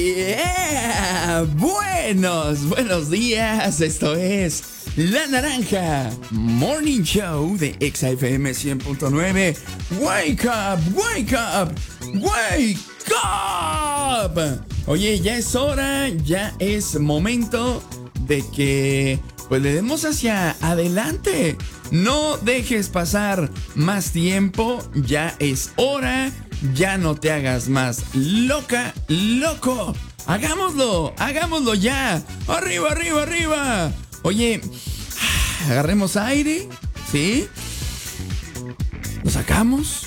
Buenos días. Esto es La Naranja Morning Show de XFM 100.9. Wake up, wake up, wake up. Oye, ya es hora, ya es momento de que pues le demos hacia adelante. No dejes pasar más tiempo, ya es hora. Ya no te hagas más loca, loco. Hagámoslo ya. Arriba, arriba, arriba. Oye, agarremos aire, ¿sí? Lo sacamos.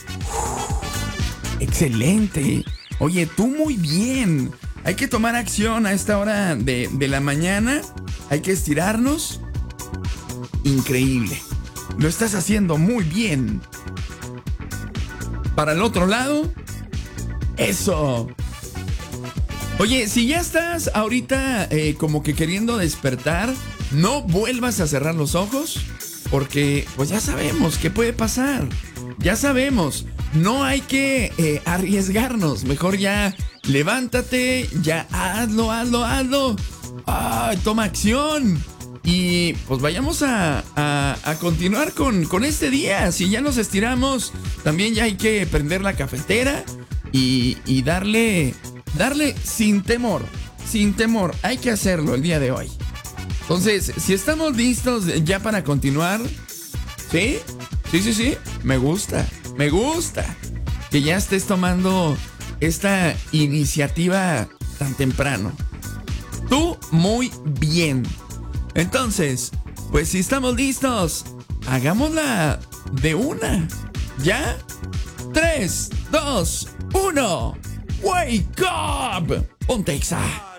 Excelente. Oye, tú muy bien. Hay que tomar acción a esta hora de la mañana. Hay que estirarnos. Increíble. Lo estás haciendo muy bien. Para el otro lado. Eso. Oye, si ya estás ahorita como que queriendo despertar, no vuelvas a cerrar los ojos, porque pues ya sabemos qué puede pasar. Ya sabemos. No hay que arriesgarnos. Mejor ya levántate, ya hazlo. Toma acción. Y pues vayamos a continuar con este día. Si ya nos estiramos, también ya hay que prender la cafetera y darle sin temor. Sin temor, hay que hacerlo el día de hoy. Entonces, si estamos listos ya para continuar. ¿Sí? Sí. Me gusta que ya estés tomando esta iniciativa tan temprano. Tú muy bien. Entonces, pues si estamos listos, hagámosla de una. ¿Ya? 3, 2, 1. Wake up. Ponte Exa.